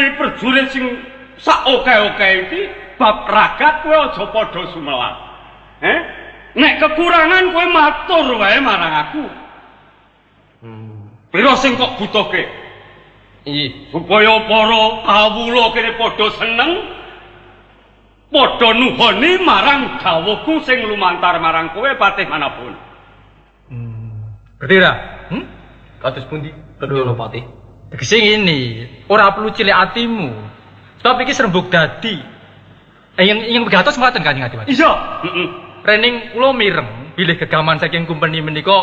prajurit sing sak oke-oke iki bab ragat kowe aja padha sumelang. Nek kekurangan kowe matur wae marang aku. Pira sing kok butuhke? Iya, supaya para kawula kene padha seneng, padha nuhoni marang dawuhku sing lumantar marang kowe patih manapun. Berarti ra? Kados pundi? Pedho Patih. Tegese ngene, ora perlu cilik atimu. Sebab iki serembug dadi. Yang begatos mboten Kanjeng Adipati. Iya, Rening kula mireng bilih gegaman saking kumpeni menika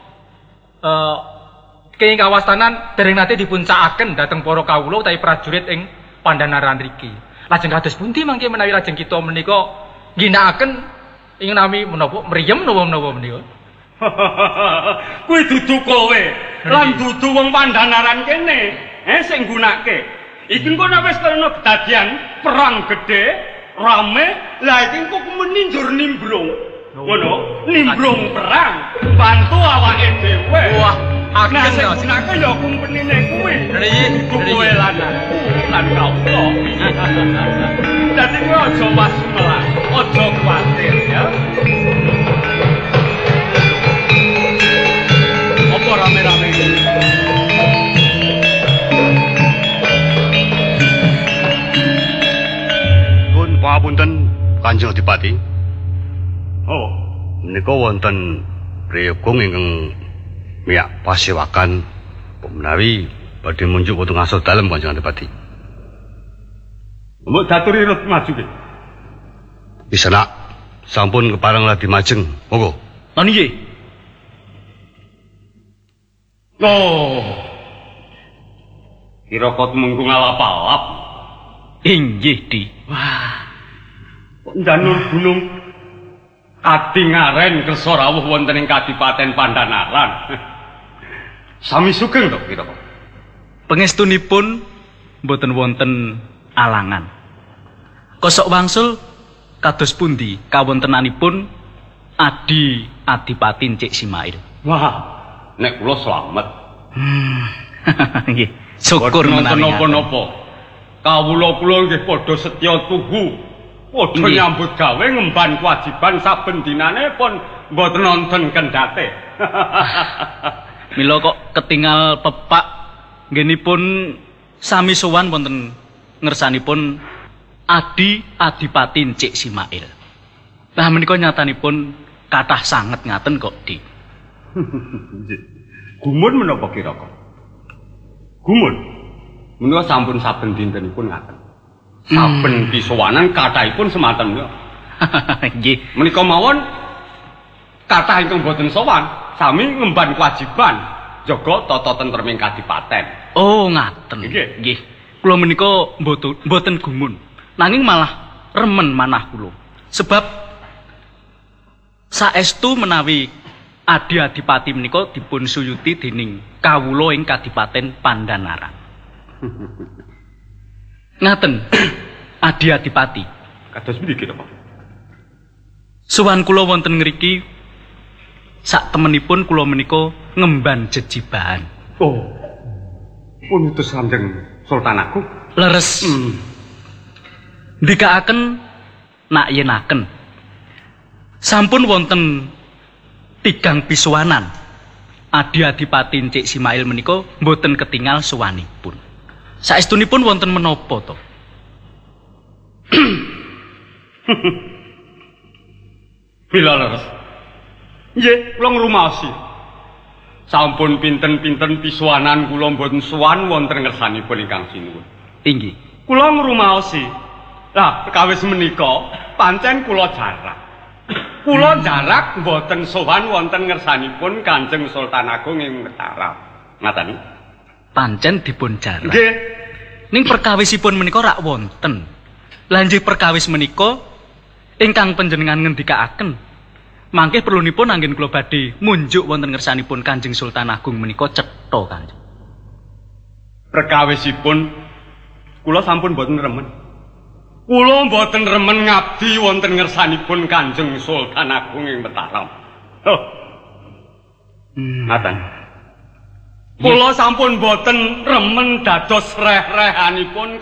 kenging kawastanan dereng nate dipuncakaken dhateng para kawula utawi prajurit ing Pandhanaran riki. Lajeng kados pundi mangke menawi lajeng kita menika ngginakaken ing nami menapa mriyem menapa menika? Kuwi dudu kowe lan dudu wong Pandhanaran kene, sing nggunakake. Iki engko nek wis kena kedadian perang gedhe, rame, lah iki engko meninjur nimbrung. Ngono, nimbrung perang, bantu awake dhewe. Wah, akeh sing nggunakake ya kumpenine kuwi. Dudu kowe lan aku lan kawula. Dadi kowe aja wasmelang, aja kuwatir ya. Apa rame-rame iki? Pun papunten Kanjeng Adipati. Oh, menika wonten prayoga ingkang miyak pasewakan menawi badhe munjuk wonten ngasor dalem Kanjeng Adipati. Mbok daturi rut maju ki. Bisa nak sampun kepareng ladi majeng. Monggo. Lan nggih. Oh. Kira kok mengko ngalap-alap. Inggih, Di. Wah. Kok njanur gunung Adi ngaren kersa rawuh wonten ing Kadipaten Pandhanaran. Sami sugeng to kira kok. Pangestunipun mboten wonten alangan. Kosok wangsul kados pundi kawontenanipun Adipati Cik Simail. Wah. Nek kula slamet. Nggih, syukur menawi napa-napa. Kawula kula nggih padha setya tuhu, padha nyambut gawe ngemban kewajiban saben dinane pun mboten nonton kendhate. Mila kok ketingal pepak nggenipun sami sowan wonten ngersanipun Adipati Cik Simail. Nah menika nyatanipun kathah sanget ngaten kok, Di. Gumun menapa kira kok? Gumun. Menika sampun saben dintenipun ngaten. Saben pisowanan kathahipun semanten menika. Nggih. Menika mawon kathah ingkang boten sowan, sami ngemban kewajiban jaga tata tentreming kadipaten. Oh, ngaten. Nggih. Kula menika mboten gumun, nanging malah remen manah kula. Sebab saestu menawi Adipati menika dipun suyuti dening kawula ing Kadipaten Pandhanaran. Ngaten, Adipati. Kados pundi kira kok? Suwan kula wonten ngriki sak temenipun kula menika ngemban jejibahan. Oh. Pun utus Kanjeng Sultan Agung. Leres. Ndikaaken nak yenaken. Sampun wonten 3 pisuwanan Adipati Cik Simail menika mboten ketingal suwanipun. Saestunipun wonten menapa to? Bila leres. Nggih, kula ngrumaosi. Sampun pinten-pinten pisuwanan kula mboten suwan wonten ngersanipun ingkang sinuwun. Inggih. Kula ngrumaosi. Lah, perkawis menika pancen kula jarak. Kula jarak mboten sowan wonten ngersanipun Kanjeng Sultan Agung ing Mataram. Ngaten. Pancen dipun jarak. Nggih. Ning perkawisipun menika rak wonten. Lanjut perkawis menika ingkang panjenengan ngendikaaken mangke perlunipun anggen kula badhe munjuk wonten ngersanipun Kanjeng Sultan Agung menika cetha Kanjeng. Perkawisipun kula sampun mboten remen. Kula mboten remen ngabdi wonten ngersanipun Kanjeng Sultan Agung ing Mataram. Oh. Ngaten. Kula sampun mboten remen dados reh-rehanipun